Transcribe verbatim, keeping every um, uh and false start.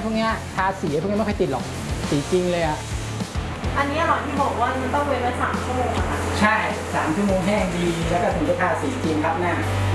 วกนี้ทาสีพวกนี้ไม่ค่อยติดหรอกสีจริงเลยอะอันนี้หรอที่บอกว่ามันต้องเว้นไว้สามชั่วโมงอะค่ะใช่สามชั่วโมงแห้งดีแล้วก็ถึงจะทาสีจริงครับหน้า